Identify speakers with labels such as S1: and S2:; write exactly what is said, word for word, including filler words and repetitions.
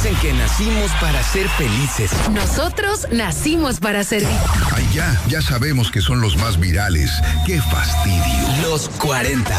S1: Dicen que nacimos para ser felices.
S2: Nosotros nacimos para servir.
S3: Ay, ya, ya sabemos que son los más virales. ¡Qué fastidio!
S1: Los cuarenta.